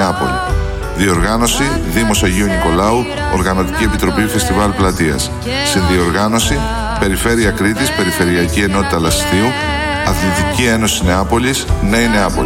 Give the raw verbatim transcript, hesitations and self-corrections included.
Νεάπολη. Διοργάνωση Δήμος Αγίου Νικολάου, Οργανωτική Επιτροπή Φεστιβάλ Πλατείας. Συνδιοργάνωση Περιφέρεια Κρήτης, Περιφερειακή Ενότητα Λασιθίου, Αθλητική Ένωση Νεάπολης, Νέη Νεάπολη.